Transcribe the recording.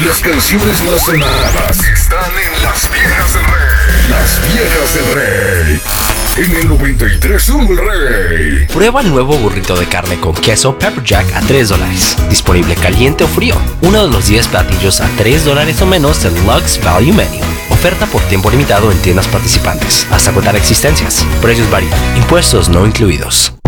Las canciones más sonadas están en Las Viejas del Rey. Las Viejas del Rey. En el 93.1 El Rey. Prueba el nuevo burrito de carne con queso Pepper Jack a $3. Disponible caliente o frío. Uno de los 10 platillos a $3 o menos del Lux Value Menu. Oferta por tiempo limitado en tiendas participantes. Hasta agotar existencias. Precios varían. Impuestos no incluidos.